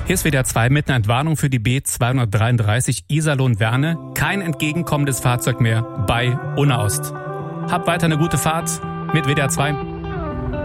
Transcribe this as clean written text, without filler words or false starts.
Hier ist WDR 2 mit einer Entwarnung für die B233 Iserlohn-Werne. Kein entgegenkommendes Fahrzeug mehr bei Unna Ost. Habt weiter eine gute Fahrt mit WDR 2.